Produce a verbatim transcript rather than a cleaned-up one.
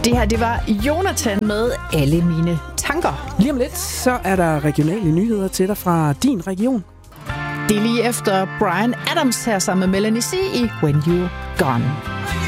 Det her, det var Jonathan med Alle mine tanker. Lige om lidt, så er der regionale nyheder til dig fra din region. Det er lige efter Bryan Adams her sammen med Melanie C. i When You're Gone.